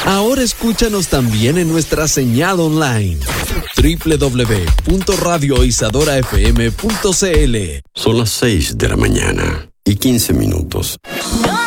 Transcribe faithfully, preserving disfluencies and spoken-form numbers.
Ahora escúchanos también en nuestra señal online doble u doble u doble u punto radio isadora f m punto c l. Son las seis de la mañana y quince minutos.